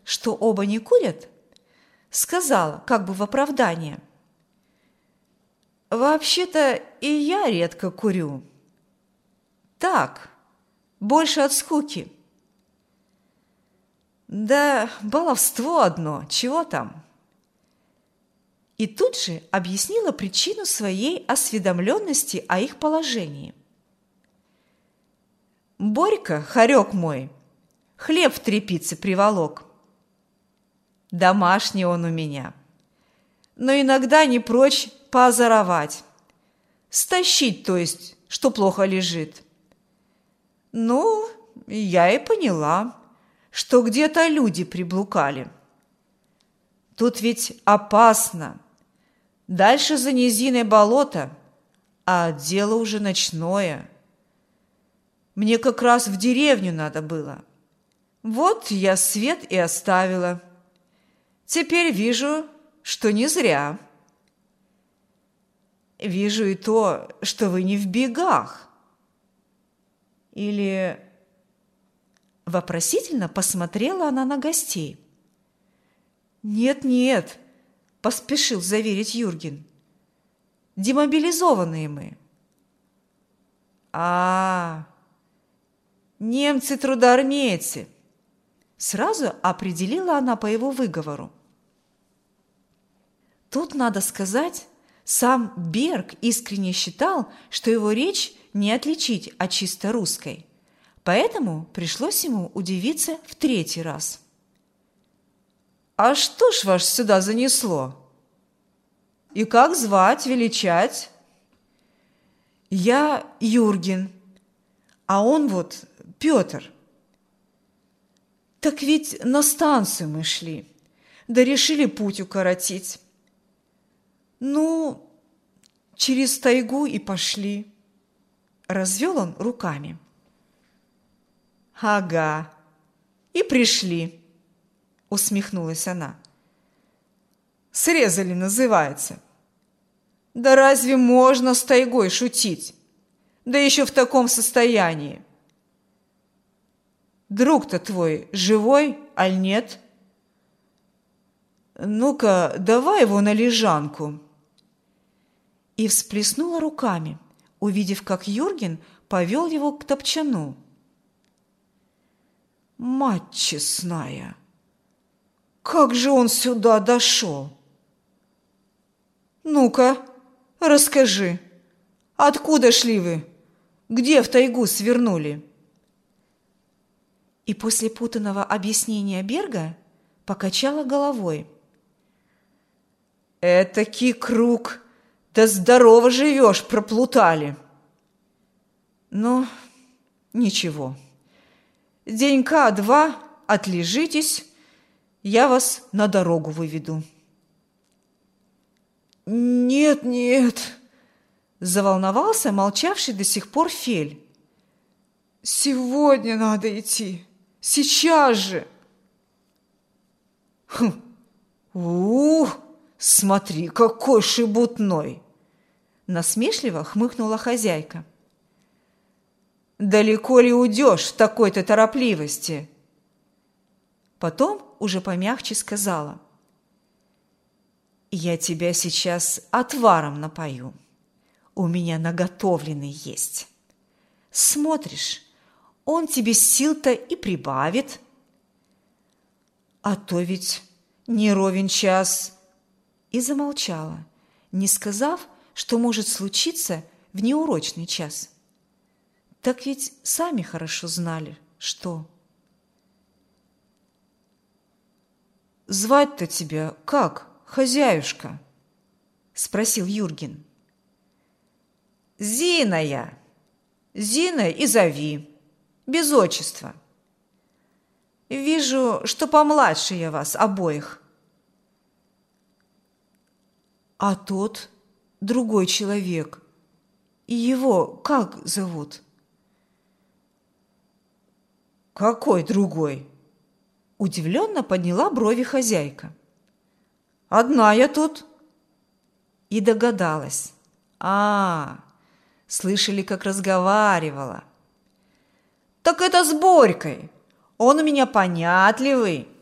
что оба не курят, сказала, как бы в оправдание: «Вообще-то и я редко курю. Так, больше от скуки». «Да баловство одно, чего там?» И тут же объяснила причину своей осведомленности о их положении. «Борька, хорек мой, хлеб в тряпице приволок. Домашний он у меня, но иногда не прочь поозоровать, стащить, то есть, что плохо лежит. Ну, я и поняла, что где-то люди приблукали. Тут ведь опасно. Дальше за низиной болото, а дело уже ночное. Мне как раз в деревню надо было. Вот я свет и оставила. Теперь вижу, что не зря. Вижу и то, что вы не в бегах. Или...» Вопросительно посмотрела она на гостей. «Нет-нет», – поспешил заверить Юрген. «Демобилизованные мы». Немцы-трудармейцы», – сразу определила она по его выговору. Тут, надо сказать, сам Берг искренне считал, что его речь не отличить от чисто русской, поэтому пришлось ему удивиться в третий раз. «А что ж вас сюда занесло? И как звать, величать?» «Я Юрген, а он вот Петр». «Так ведь на станцию мы шли, да решили путь укоротить. Ну, через тайгу и пошли». Развел он руками. «Ага, и пришли», – усмехнулась она. «Срезали, называется. Да разве можно с тайгой шутить? Да еще в таком состоянии. Друг-то твой живой, аль нет? Ну-ка, давай его на лежанку». И всплеснула руками, увидев, как Юрген повел его к топчану. «Мать честная, как же он сюда дошел? Ну-ка, расскажи, откуда шли вы? Где в тайгу свернули?» И после путанного объяснения Берга покачала головой. «Этакий круг, да здорово живешь, проплутали. Ну, ничего. Денька-два отлежитесь, я вас на дорогу выведу». «Нет, нет», – заволновался молчавший до сих пор Фель. «Сегодня надо идти, сейчас же». Смотри, какой шебутной!» – насмешливо хмыкнула хозяйка. «Далеко ли уйдешь в такой-то торопливости?» Потом уже помягче сказала: «Я тебя сейчас отваром напою. У меня наготовленный есть. Смотришь, он тебе сил-то и прибавит. А то ведь не ровен час». И замолчала, не сказав, что может случиться в неурочный час. Так ведь сами хорошо знали, что. «Звать-то тебя как, хозяюшка?» – спросил Юрген. «Зина я. Зина и зови, без отчества. Вижу, что помладше я вас обоих». «А тот, другой человек, и его как зовут?» «Какой другой?» – удивленно подняла брови хозяйка. «Одна я тут». И догадалась. Слышали, как разговаривала. «Так это с Борькой. Он у меня понятливый.